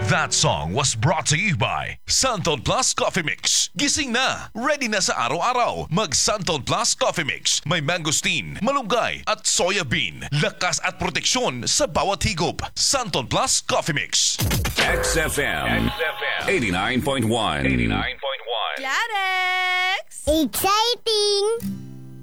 That song was brought to you by Santon Plus Coffee Mix. Gising na, ready na sa araw-araw. Mag Santon Plus Coffee Mix. May mangosteen, malunggay at soya bean. Lakas at proteksyon sa bawat higop. Santon Plus Coffee Mix. XFM 89.1. Clarex! Exciting!